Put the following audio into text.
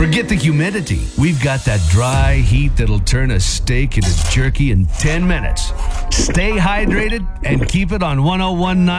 Forget the humidity. We've got that dry heat that'll turn a steak into jerky in 10 minutes. Stay hydrated and keep it on 1019